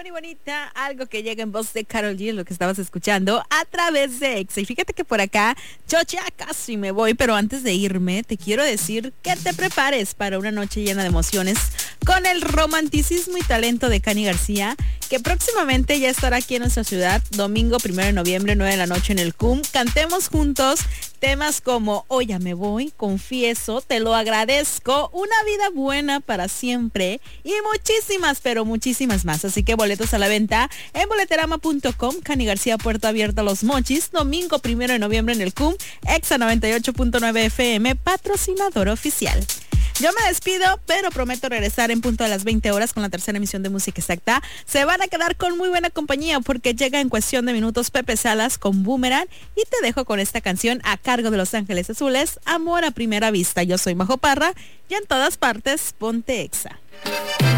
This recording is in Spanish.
Buena y bonita, algo que llega en voz de Karol G, lo que estabas escuchando a través de Exa. Y fíjate que por acá, yo ya casi me voy, pero antes de irme, te quiero decir que te prepares para una noche llena de emociones con el romanticismo y talento de Cani García, que próximamente ya estará aquí en nuestra ciudad, domingo 1 de noviembre, 9 de la noche en el CUM. Cantemos juntos temas como Hoy ya me voy, Confieso, Te lo agradezco, Una vida buena para siempre y muchísimas, pero muchísimas más. Así que boletos a la venta en boleterama.com. Cani García, puerta abierta a Los Mochis, domingo 1 de noviembre en el CUM, Exa 98.9 FM, patrocinador oficial. Yo me despido, pero prometo regresar en punto a las 20 horas con la tercera emisión de Música Exacta. Se van a quedar con muy buena compañía porque llega en cuestión de minutos Pepe Salas con Boomerang y te dejo con esta canción a cargo de Los Ángeles Azules, Amor a Primera Vista. Yo soy Majo Parra y en todas partes ponte Exa.